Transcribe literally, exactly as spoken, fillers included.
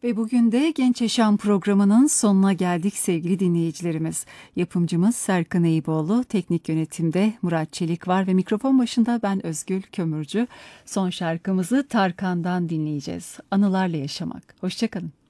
Ve bugün de Genç Yaşam programının sonuna geldik sevgili dinleyicilerimiz. Yapımcımız Serkan Eyüboğlu, teknik yönetimde Murat Çelik var ve mikrofon başında ben Özgül Kömürcü. Son şarkımızı Tarkan'dan dinleyeceğiz. Anılarla Yaşamak. Hoşçakalın.